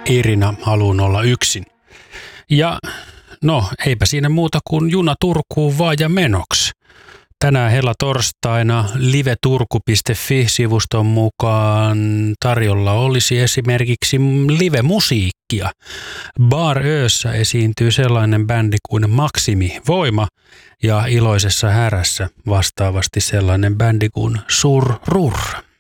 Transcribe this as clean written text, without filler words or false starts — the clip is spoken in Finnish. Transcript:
Irina haluun olla yksin. Ja no, eipä siinä muuta kuin juna Turkuun vaan ja menoksi. Tänään helatorstaina liveturku.fi-sivuston mukaan tarjolla olisi esimerkiksi live-musiikkia. Bar Össä esiintyy sellainen bändi kuin Maksimi Voima ja Iloisessa härässä vastaavasti sellainen bändi kuin Surrur.